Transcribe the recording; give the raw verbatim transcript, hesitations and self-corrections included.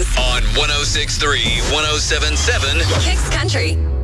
on one oh six point three, one oh seven point seven Kicks Country.